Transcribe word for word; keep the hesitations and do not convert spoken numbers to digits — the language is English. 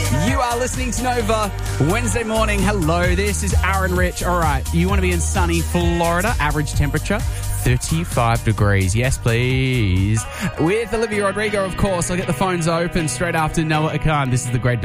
You are listening to Nova Wednesday morning. Hello, this is Aaron Rich. All right, you want to be in sunny Florida, average temperature thirty-five degrees. Yes, please. With Olivia Rodrigo, of course. I'll get the phones open straight after Noah Akan. This is the Great